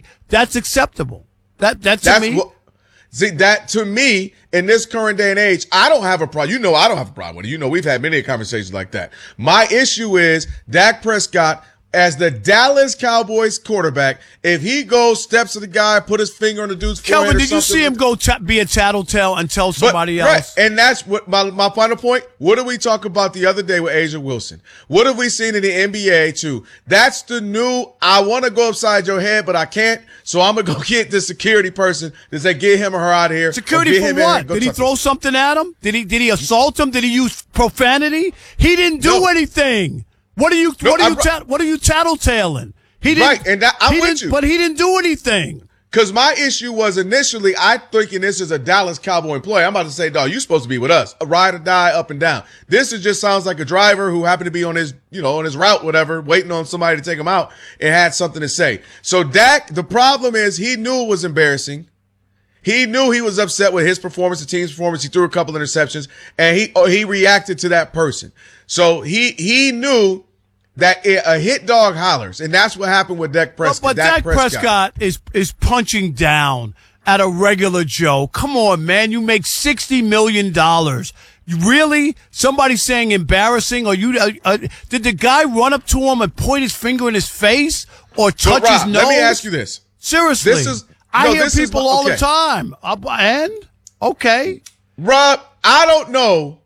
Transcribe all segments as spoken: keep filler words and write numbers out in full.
that's acceptable. That that's, That's to me. what, see, that to me, in this current day and age, I don't have a problem. You know I don't have a problem with it. You know we've had many conversations like that. My issue is Dak Prescott as the Dallas Cowboys quarterback. If he goes, steps to the guy, put his finger on the dude's forehead Kelvin, or did you something, see him go t- be a tattletale and tell somebody but, else? Right. And that's what my, my final point. What did we talk about the other day with Asia Wilson? What have we seen in the N B A too? That's the new, I want to go upside your head, but I can't. So I'm going to go get the security person to say, get him or her out of here. Security for what? Did he throw him. something at him? Did he, did he assault him? Did he use profanity? He didn't do no. anything. What are you? No, what are you? I, Ta- what are you tattletaling? He didn't. Right, and that, I'm with you. But he didn't do anything. Because my issue was initially, I thinking this is a Dallas Cowboy employee. I'm about to say, dog, you're supposed to be with us, a ride or die, up and down. This is just sounds like a driver who happened to be on his, you know, on his route, whatever, waiting on somebody to take him out and had something to say. So Dak, the problem is he knew it was embarrassing. He knew he was upset with his performance, the team's performance. He threw a couple interceptions, and he oh, he reacted to that person. So he he knew that a hit dog hollers, and that's what happened with Dak Prescott. But, but Dak, Dak Prescott. Prescott is is punching down at a regular Joe. Come on, man. You make sixty million dollars. Really? Somebody saying embarrassing? Or you? Uh, uh, did the guy run up to him and point his finger in his face or touch Rob, his nose? Let me ask you this. Seriously. This is, I no, hear this people is, all okay. the time. Uh, and? Okay. Rob, I don't know.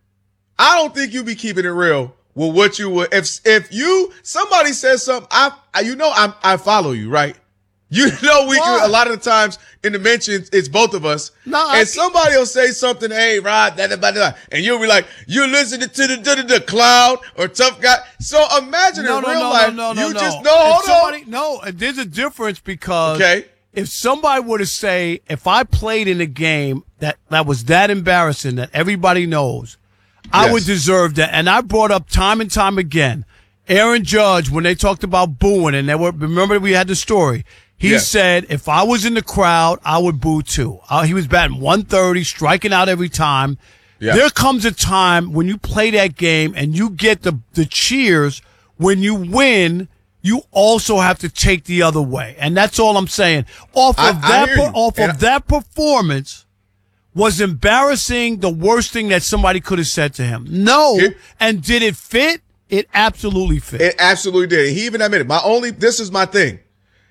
I don't think you be keeping it real. Well, what you would, if, if you, somebody says something, I, I you know, I'm, I follow you, right? You know, we can, a lot of the times in the mentions, it's both of us. No, and I, somebody will say something, hey, Rod, da, da, da, da, and you'll be like, you're listening to the, da, da, da, Cloud or Tough Guy. So imagine no, in no, real no, life, no, no, you no, just, no, no, hold somebody, on. No, there's a difference because okay. if somebody were to say, if I played in a game that, that was that embarrassing that everybody knows, I yes. would deserve that. And I brought up time and time again, Aaron Judge, when they talked about booing, and they were, remember we had the story. He yes. said, if I was in the crowd, I would boo too. Uh, he was batting one thirty, striking out every time. Yeah. There comes a time when you play that game and you get the, the cheers. When you win, you also have to take the other way. And that's all I'm saying. Off I, of that, per, off and of that performance, was embarrassing the worst thing that somebody could have said to him? No. It, and did it fit? It absolutely fit. It absolutely did. He even admitted, my only, this is my thing.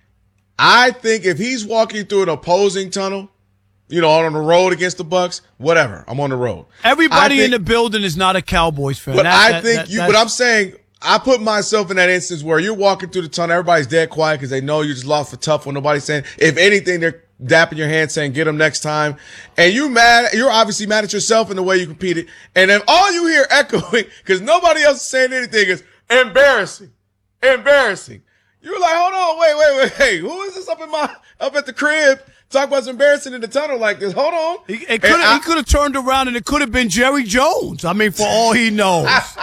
I think if he's walking through an opposing tunnel, you know, on the road against the Bucks, whatever, I'm on the road. Everybody think, in the building is not a Cowboys fan. But that, I that, think that, you, but I'm saying, I put myself in that instance where you're walking through the tunnel, everybody's dead quiet because they know you just lost for tough when nobody's saying, if anything, they're dapping your hand saying, get them next time. And you mad, you're obviously mad at yourself in the way you competed. And then all you hear echoing, because nobody else is saying anything, is embarrassing, embarrassing. You're like, hold on, wait, wait, wait, hey, who is this up in my, up at the crib? Talk about embarrassing in the tunnel like this. Hold on. He, it could he could have turned around and it could have been Jerry Jones. I mean, for all he knows.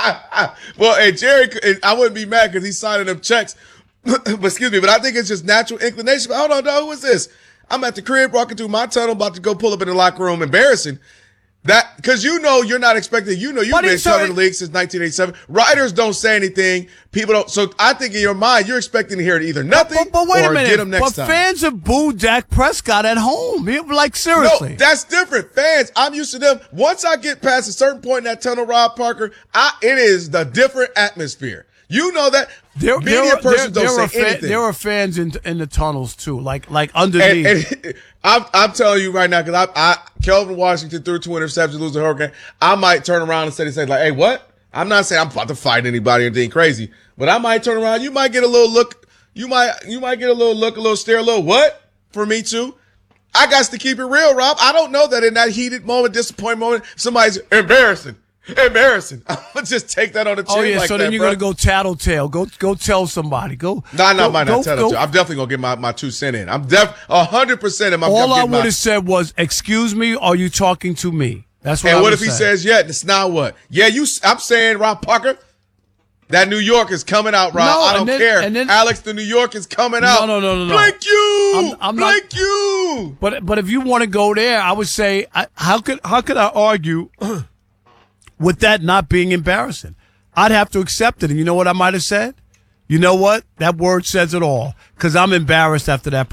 Well, and Jerry, I wouldn't be mad because he's signing them checks. But excuse me, but I think it's just natural inclination. But hold on, dog, who is this? I'm at the crib walking through my tunnel, about to go pull up in the locker room. Embarrassing. That, because you know you're not expecting, you know you've been covering the league since nineteen eighty-seven. Writers don't say anything. People don't. So I think in your mind, you're expecting to hear either nothing but, but, but wait or a minute. get them next but time. But fans have booed Dak Prescott at home. Like, seriously. No, that's different. Fans, I'm used to them. Once I get past a certain point in that tunnel, Rob Parker, I, it is the different atmosphere. You know that. There, Media there, persons there, don't there say are fa- anything. There are fans in in the tunnels too, like like underneath. And, and I'm I'm telling you right now, because I, I Kelvin Washington threw two interceptions, lose the hurricane. I might turn around and say, say like, hey, what? I'm not saying I'm about to fight anybody or anything crazy, but I might turn around. You might get a little look. You might you might get a little look, a little stare, a little what for me too. I got to keep it real, Rob. I don't know that in that heated moment, disappointed moment, somebody's embarrassing. Embarrassing. I'm gonna just take that on the chin. Oh yeah, like so that, then you're bro. gonna go tattletale. Go go tell somebody. Go. No, no, go, might go, not tell go. it. I'm definitely gonna get my, my two cent in. I'm def a hundred percent. I'm All I getting would my- have said was, "Excuse me, are you talking to me?" That's what. And I what would if he say. says, "Yeah, it's now what?" Yeah, you. I'm saying, Rob Parker, that New York is coming out, Rob. No, I don't and then- care. and then- Alex, the New York is coming No, out. no, no, no, no. Blake you. I'm- I'm not- Blake you. But but if you want to go there, I would say, I, how could how could I argue with that not being embarrassing? I'd have to accept it. And you know what I might have said? You know what? That word says it all. Because I'm embarrassed after that